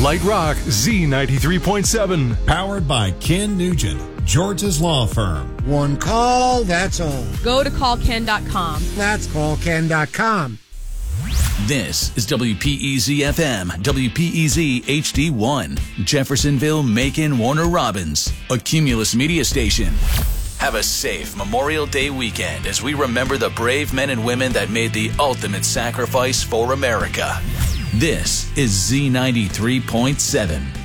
Light Rock Z93.7. Powered by Ken Nugent, George's Law Firm. One call, that's all. Go to callken.com. That's callken.com. This is WPEZ-FM, WPEZ HD1, Jeffersonville, Macon, Warner Robins, a Cumulus media station. Have a safe Memorial Day weekend as we remember the brave men and women that made the ultimate sacrifice for America. This is Z93.7.